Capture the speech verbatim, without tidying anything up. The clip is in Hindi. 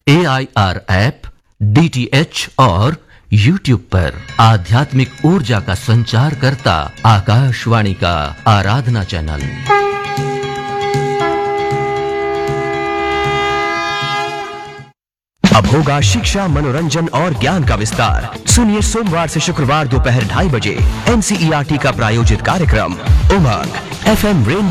A I R app, D T H और यूट्यूब पर। आध्यात्मिक ऊर्जा का संचार करता आकाशवाणी का आराधना चैनल। अब होगा शिक्षा, मनोरंजन और ज्ञान का विस्तार। सुनिए सोमवार से शुक्रवार दोपहर ढाई बजे N C E R T का प्रायोजित कार्यक्रम उमंग एफ एम रेन